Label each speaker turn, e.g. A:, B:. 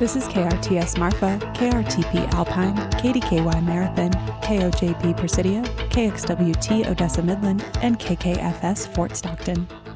A: This is KRTS Marfa, KRTP Alpine, KDKY Marathon, KOJP Presidio, KXWT Odessa Midland, and KKFS Fort Stockton.